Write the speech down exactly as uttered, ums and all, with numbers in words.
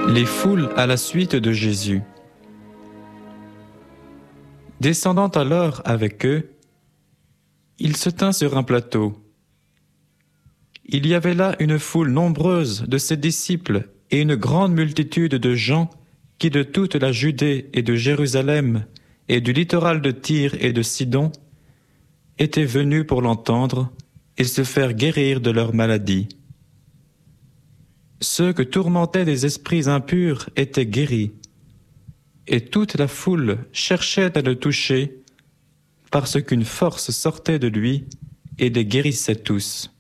Les foules à la suite de Jésus. Descendant alors avec eux, il se tint sur un plateau. Il y avait là une foule nombreuse de ses disciples et une grande multitude de gens qui de toute la Judée et de Jérusalem et du littoral de Tyr et de Sidon étaient venus pour l'entendre et se faire guérir de leur maladie. Ceux que tourmentaient des esprits impurs étaient guéris, et toute la foule cherchait à le toucher, parce qu'une force sortait de lui et les guérissait tous.